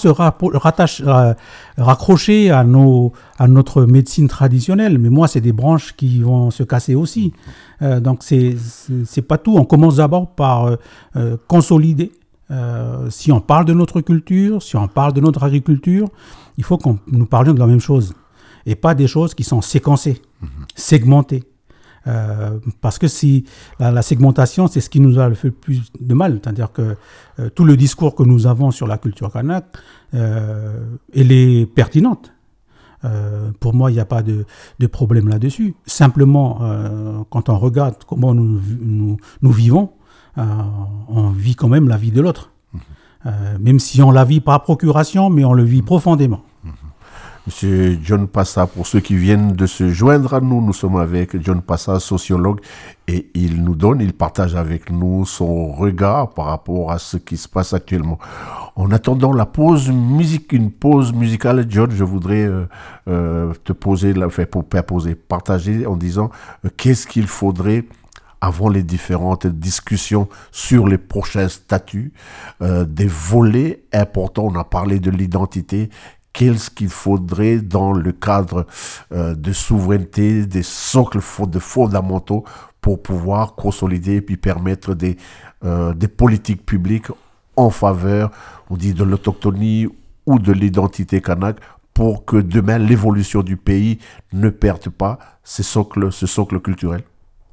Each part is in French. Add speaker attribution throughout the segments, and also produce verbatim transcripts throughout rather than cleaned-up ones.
Speaker 1: se rappo- rattache, euh, raccrocher à, nos, à notre médecine traditionnelle. Mais moi, c'est des branches qui vont se casser aussi. Euh, donc, c'est, c'est, c'est pas tout. On commence d'abord par euh, euh, consolider. Euh, si on parle de notre culture, si on parle de notre agriculture, il faut que nous parlions de la même chose. Et pas des choses qui sont séquencées, mmh. segmentées. Euh, parce que si la, la segmentation, c'est ce qui nous a fait le plus de mal. C'est-à-dire que euh, tout le discours que nous avons sur la culture kanak, euh, elle est pertinente. Euh, pour moi, il n'y a pas de, de problème là-dessus. Simplement, euh, quand on regarde comment nous, nous, nous vivons, euh, on vit quand même la vie de l'autre. Mmh. Euh, même si on la vit par procuration, mais on le vit mmh. profondément. Mmh.
Speaker 2: Monsieur John Passa, pour ceux qui viennent de se joindre à nous, nous sommes avec John Passa, sociologue, et il nous donne, il partage avec nous son regard par rapport à ce qui se passe actuellement. En attendant la pause musique, une pause musicale, John, je voudrais euh, euh, te poser, la, enfin, pour poser, partager en disant euh, qu'est-ce qu'il faudrait avant les différentes discussions sur les prochains statuts, euh, des volets importants. On a parlé de l'identité. Qu'est-ce qu'il faudrait dans le cadre euh, de souveraineté, des socles de fondamentaux pour pouvoir consolider et puis permettre des, euh, des politiques publiques en faveur, on dit, de l'autochtonie ou de l'identité kanak pour que demain l'évolution du pays ne perde pas ces socles, ce socle culturel?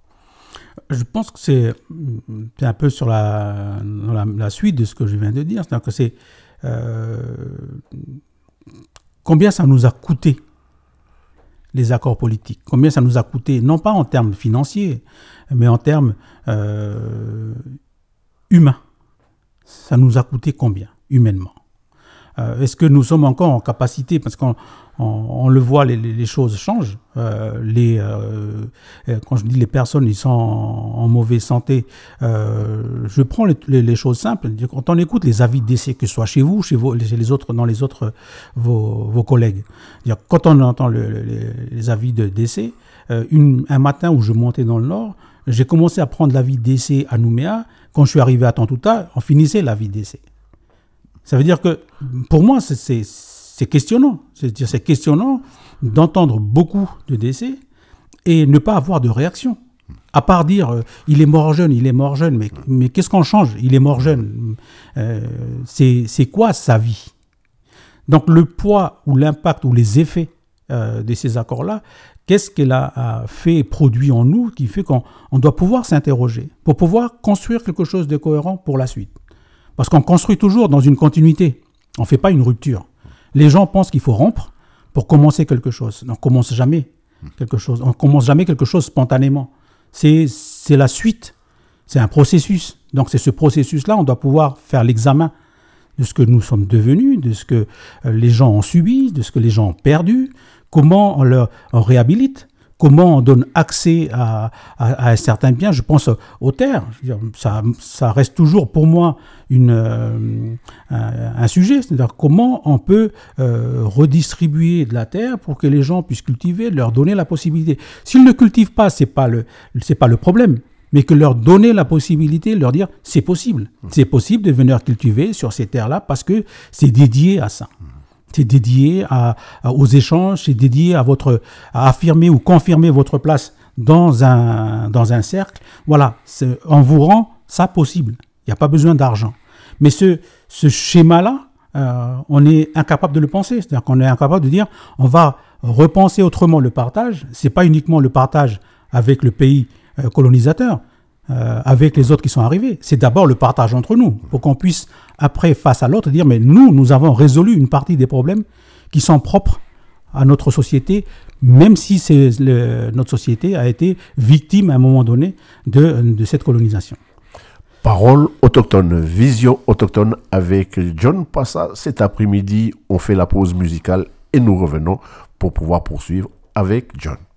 Speaker 1: Je pense que c'est, c'est un peu sur la, la, la suite de ce que je viens de dire. C'est-à-dire que c'est... Euh, Combien ça nous a coûté, les accords politiques? Combien ça nous a coûté, non pas en termes financiers, mais en termes euh, humains? Ça nous a coûté combien, humainement? euh, Est-ce que nous sommes encore en capacité, parce qu'on on, on le voit, les, les choses changent. Euh, les, euh, quand je dis les personnes, ils sont en, en mauvaise santé. Euh, je prends les, les, les choses simples. Quand on écoute les avis de décès, que ce soit chez vous, chez, vous, chez les autres, dans les autres, vos, vos collègues. Quand on entend le, les, les avis de décès, euh, une, un matin où je montais dans le Nord, j'ai commencé à prendre l'avis de décès à Nouméa. Quand je suis arrivé à Tantouta, on finissait l'avis de décès. Ça veut dire que, pour moi, c'est, c'est, c'est questionnant. C'est-à-dire, c'est questionnant d'entendre beaucoup de décès et ne pas avoir de réaction. À part dire, euh, il est mort jeune, il est mort jeune, mais, mais qu'est-ce qu'on change? Il est mort jeune. Euh, c'est, c'est quoi sa vie? Donc, le poids ou l'impact ou les effets euh, de ces accords-là, qu'est-ce qu'elle a, a fait, produit en nous, qui fait qu'on on doit pouvoir s'interroger pour pouvoir construire quelque chose de cohérent pour la suite. Parce qu'on construit toujours dans une continuité. On ne fait pas une rupture. Les gens pensent qu'il faut rompre pour commencer quelque chose. On ne commence jamais quelque chose. On ne commence jamais quelque chose spontanément. C'est, c'est la suite. C'est un processus. Donc, c'est ce processus-là, on doit pouvoir faire l'examen de ce que nous sommes devenus, de ce que les gens ont subi, de ce que les gens ont perdu, comment on leur on réhabilite, comment on donne accès à, à, à un certain bien. Je pense aux terres. Je veux dire, ça, ça reste toujours pour moi une, euh, un, un sujet. C'est-à-dire comment on peut euh, redistribuer de la terre pour que les gens puissent cultiver, leur donner la possibilité. S'ils ne cultivent pas, c'est pas le, c'est pas le problème. Mais que leur donner la possibilité, leur dire c'est possible. C'est possible de venir cultiver sur ces terres-là parce que c'est dédié à ça. C'est dédié à, à, aux échanges, c'est dédié à, votre, à affirmer ou confirmer votre place dans un, dans un cercle. Voilà, c'est, on vous rend ça possible. Il n'y a pas besoin d'argent. Mais ce, ce schéma-là, euh, on est incapable de le penser. C'est-à-dire qu'on est incapable de dire on va repenser autrement le partage. Ce n'est pas uniquement le partage avec le pays euh, colonisateur, euh, avec les autres qui sont arrivés. C'est d'abord le partage entre nous, pour qu'on puisse, après, face à l'autre, dire mais nous, nous avons résolu une partie des problèmes qui sont propres à notre société, même si c'est le, notre société a été victime à un moment donné de, de cette colonisation.
Speaker 2: Parole autochtone, vision autochtone avec John Passa. Cet après-midi, on fait la pause musicale et nous revenons pour pouvoir poursuivre avec John.